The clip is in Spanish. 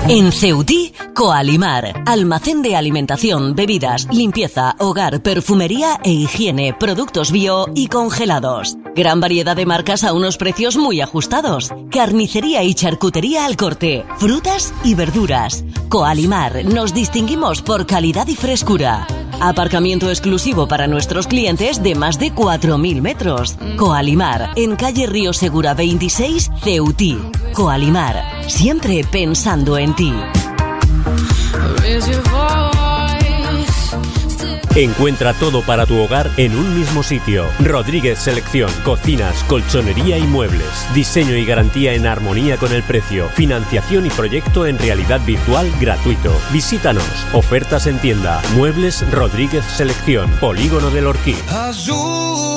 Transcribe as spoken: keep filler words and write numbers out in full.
En Ceutí, Coalimar, almacén de alimentación, bebidas, limpieza, hogar, perfumería e higiene, productos bio y congelados. Gran variedad de marcas a unos precios muy ajustados. Carnicería y charcutería al corte, frutas y verduras. Coalimar, nos distinguimos por calidad y frescura. Aparcamiento exclusivo para nuestros clientes de más de cuatro mil metros. Coalimar, en calle Río Segura veintiséis, Ceutí. Coalimar, siempre pensando en ti. Encuentra todo para tu hogar en un mismo sitio. Rodríguez Selección, cocinas, colchonería y muebles. Diseño y garantía en armonía con el precio. Financiación y proyecto en realidad virtual gratuito. Visítanos. Ofertas en tienda. Muebles Rodríguez Selección. Polígono del Orquí. Azul.